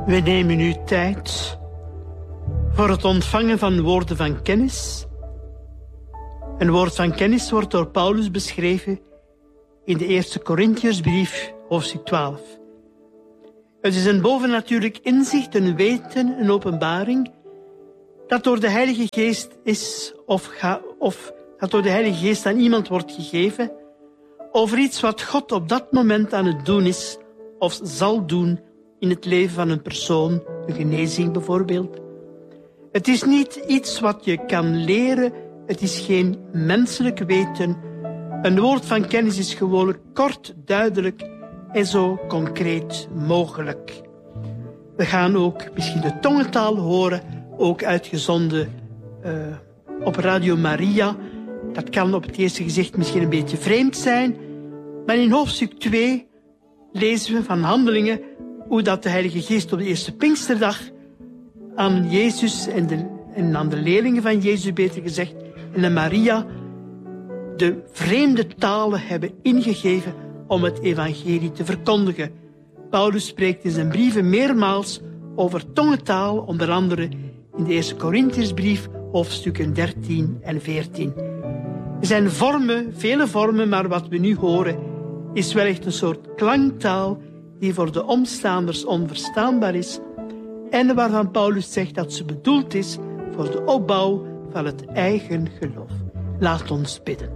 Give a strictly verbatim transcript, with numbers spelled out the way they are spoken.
We nemen nu tijd voor het ontvangen van woorden van kennis. Een woord van kennis wordt door Paulus beschreven in de eerste Korintiërsbrief, hoofdstuk twaalf. Het is een bovennatuurlijk inzicht, een weten, een openbaring, dat door de Heilige Geest is of, ga, of dat door de Heilige Geest aan iemand wordt gegeven over iets wat God op dat moment aan het doen is of zal doen in het leven van een persoon, een genezing bijvoorbeeld. Het is niet iets wat je kan leren, het is geen menselijk weten. Een woord van kennis is gewoonlijk kort, duidelijk en zo concreet mogelijk. We gaan ook misschien de tongentaal horen, ook uitgezonden uh, op Radio Maria. Dat kan op het eerste gezicht misschien een beetje vreemd zijn, maar in hoofdstuk twee lezen we van Handelingen hoe dat de Heilige Geest op de eerste Pinksterdag aan Jezus en, de, en aan de leerlingen van Jezus, beter gezegd, en aan Maria, de vreemde talen hebben ingegeven om het evangelie te verkondigen. Paulus spreekt in zijn brieven meermaals over tongentaal, onder andere in de eerste Korintiërsbrief, hoofdstukken dertien en veertien. Er zijn vormen, vele vormen, maar wat we nu horen is wellicht een soort klanktaal die voor de omstaanders onverstaanbaar is en waarvan Paulus zegt dat ze bedoeld is voor de opbouw van het eigen geloof. Laat ons bidden.